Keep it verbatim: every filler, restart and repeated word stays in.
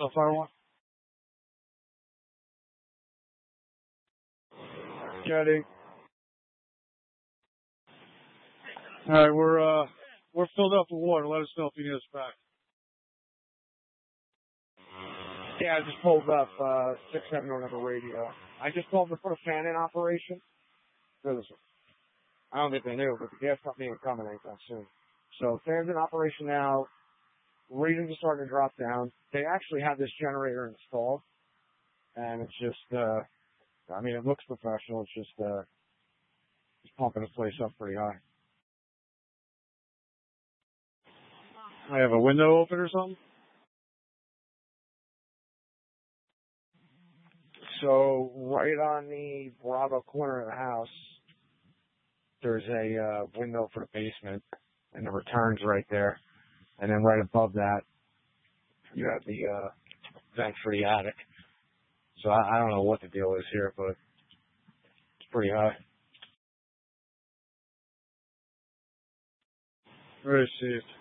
So fire one. Getting. All right, we're uh we're filled up with water. Let us know if you need us back. Yeah, I just pulled up uh six seven on the radio. I just told them to put a fan in operation. Because I don't think they knew, but the gas company ain't coming anytime soon. So fans in operation now. Readings are starting to drop down. They actually have this generator installed, and it's just uh I mean it looks professional. It's just uh it's pumping the place up pretty high. I have a window open or something. So right on the Bravo corner of the house, there's a uh, window for the basement, and the return's right there. And then right above that, you have the uh, vent for the attic. So I, I don't know what the deal is here, but it's pretty high. Very safe.